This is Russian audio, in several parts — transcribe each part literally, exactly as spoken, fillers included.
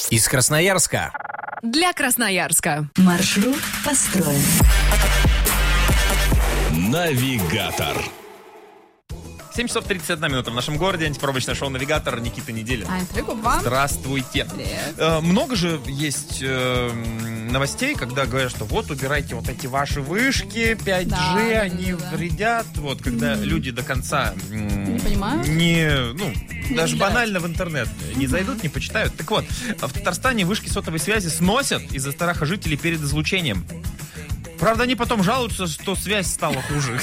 Из Красноярска. Для Красноярска. Маршрут построен. Навигатор. семь часов тридцать одна минута в нашем городе. Антипробочное шоу «Навигатор». Никита Неделин. Ань Трегубан. Здравствуйте. Э, много же есть э, новостей, когда говорят, что вот убирайте вот эти ваши вышки пять джи, Да, они да, да. вредят. Вот, когда mm. люди до конца м, Не понимают? не, ну, Не даже читают. банально в интернет не mm-hmm. зайдут, не почитают. Так вот, в Татарстане вышки сотовой связи сносят из-за страха жителей перед излучением. Правда, они потом жалуются, что связь стала хуже.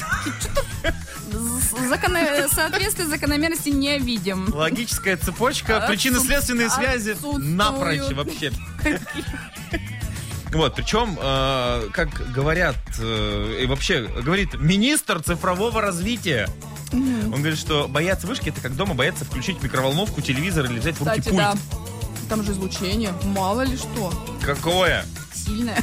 Закон... Соответствие закономерности не видим. Логическая цепочка, причинно-следственные связи напрочь вообще. Вот, причем, э, как говорят, э, и вообще говорит министр цифрового развития. Mm-hmm. Он говорит, что бояться вышки — это как дома бояться включить микроволновку, телевизор или взять в руки Кстати, пульт. да. Там же излучение, мало ли что. Какое? Сильное.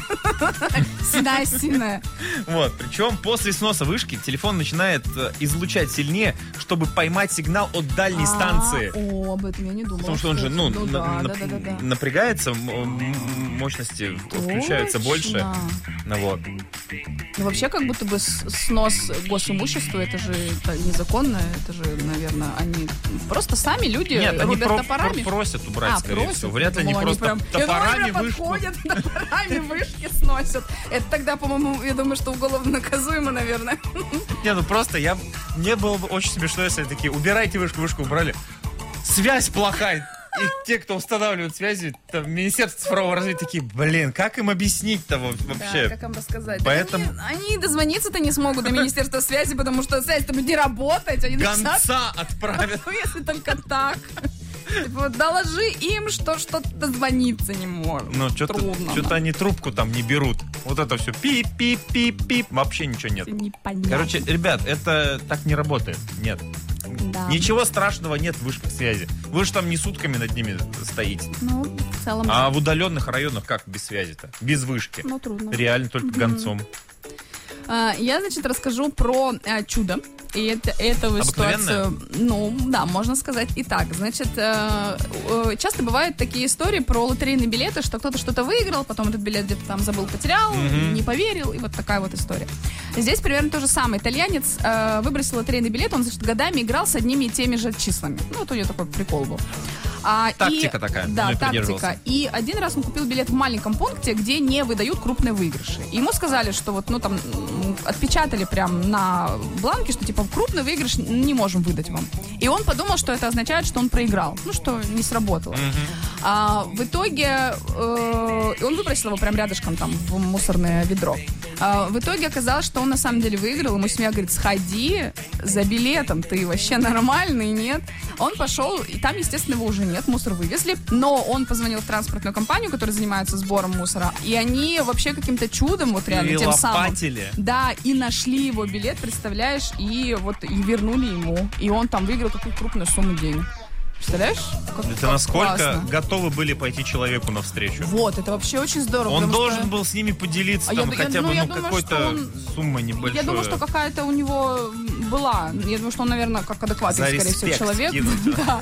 Всегда сильное. Вот, причем после сноса вышки телефон начинает э, излучать сильнее, чтобы поймать сигнал от дальней станции. О, об этом я не думала. Потому что он же, ну, Ну на- да, на- да, да, да, да. напрягается, м- м- мощности включаются больше. Точно. Ну вот. Ну, вообще, как будто бы с- снос госимущества, это же это незаконно, это же, наверное, они просто сами люди Нет, они рубят про- топорами. про- просят убрать, А, скорее просят? всего. Вряд ли они Думала, просто прям- топорами Я думала, вышку. подходят, топорами вышки сносят. Это тогда, по-моему, я думаю, что уголовно наказуемо, наверное. Не, ну просто я... Мне было бы очень смешно, если они такие: убирайте вышку, вышку убрали. Связь плохая. И те, кто устанавливает связи, там, Министерство цифрового развития, такие: блин, как им объяснить-то вот вообще? Да, как вам рассказать? Поэтому- Да Они, они дозвониться-то не смогут до Министерства связи, потому что связь-то будет не работать. Они начнут- Гонца отправят. Ну, если только так. Типа, вот доложи им, что что-то дозвониться не может. Ну, что-то, Трудно. что-то они трубку там не берут. Вот это все пип-пип-пип-пип. Вообще ничего нет. Непонятно. Короче, ребят, это так не работает. Нет. Да. Ничего страшного нет в вышках связи. Вы же там не сутками над ними стоите. Ну, в целом, А да. в удаленных районах как без связи-то? Без вышки. Ну, трудно. Реально только гонцом. А, Я, значит, расскажу про а, чудо. И это, эту Обыкновенное? ситуацию, ну, да, можно сказать и так. Значит, э, э, часто бывают такие истории про лотерейные билеты, что кто-то что-то выиграл, потом этот билет где-то там забыл, потерял, Мгм. не поверил, и вот такая вот история. Здесь примерно то же самое. Итальянец э, выбросил лотерейный билет, он, значит, годами играл с одними и теми же числами. Ну, вот у него такой прикол был. А, и- Тактика такая, Да, ну и тактика. придерживался. И один раз он купил билет в маленьком пункте, где не выдают крупные выигрыши. И ему сказали, что вот, ну, там, м, отпечатали прям на бланке, что, типа, крупный выигрыш не можем выдать вам. И он подумал, что это означает, что он проиграл. Ну, что не сработало. А, в итоге э, и он выбросил его прям рядышком там в мусорное ведро. А, в итоге оказалось, что он на самом деле выиграл. Ему семья говорит: сходи за билетом, ты вообще нормальный, нет? Он пошел, и там, естественно, его уже нет, мусор вывезли. Но он позвонил в транспортную компанию, которая занимается сбором мусора, и они вообще каким-то чудом, вот реально, И тем самым... лопатили. Да, и нашли его билет, представляешь, и вот и вернули ему. И он там выиграл какую-то крупную сумму денег. Представляешь? Как- Это как насколько классно. готовы были пойти человеку навстречу? Вот, это вообще очень здорово. Он потому должен что- был с ними поделиться А там я- я- хотя ну, бы я ну, думаю, какой-то что он- суммой небольшой. Я думаю, что какая-то у него была. Я думаю, что он, наверное, как адекватный, За скорее всего, респект человек. скинуть, Да.